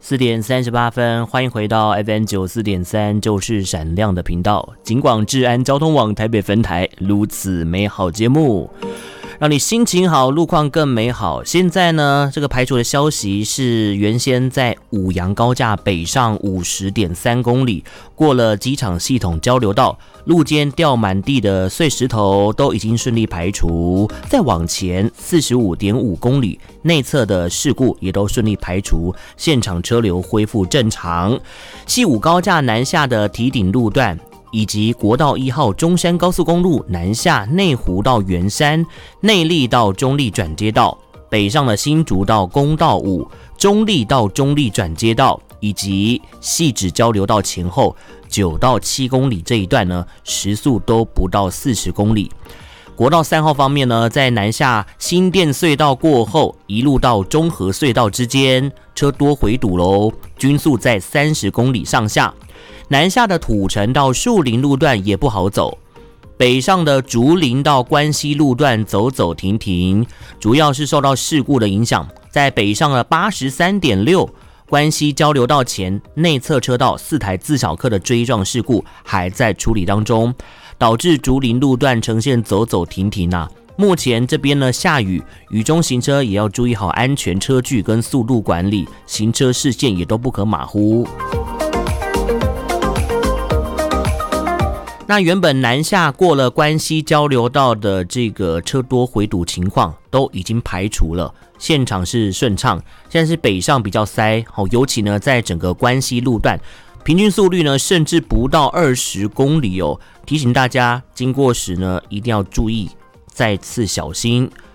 4:38，欢迎回到 FM 94.3，就是闪亮的频道，警广治安交通网台北分台，如此美好节目，让你心情好，路况更美好。现在呢，这个排除的消息是，原先在五杨高架北上50.3公里，过了机场系统交流道，路肩掉满地的碎石头都已经顺利排除。再往前45.5公里，内侧的事故也都顺利排除，现场车流恢复正常。西五高架南下的堤顶路段，以及国道1号中山高速公路南下内湖到圆山、内壢到中壢转接道，北上的新竹到公道5、中壢到中壢转接道，以及汐止交流道前后9到7公里这一段呢，时速都不到40公里。国道3号方面呢，在南下新店隧道过后，一路到中和隧道之间，车多回堵喽，均速在30公里上下。南下的土城到树林路段也不好走，北上的竹林到关西路段走走停停，主要是受到事故的影响。在北上的83.6关西交流道前内侧车道4台自小客的追撞事故还在处理当中，导致竹林路段呈现走走停停啊。目前这边呢下雨，雨中行车也要注意好安全车距跟速度管理，行车视线也都不可马虎。那原本南下过了关西交流道的这个车多回堵情况都已经排除了，现场是顺畅。现在是北上比较塞，尤其呢在整个关西路段，平均速率呢甚至不到20公里哦。提醒大家经过时呢一定要注意，再次小心。